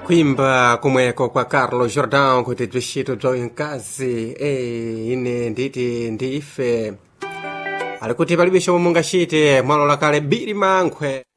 kuimba kumweko kwa Carlos Jordão kuti bzicito bzauyu mkazi ine nditi ndife ali kuti palibe chomwe mungachite mwalola kale biri mankwe.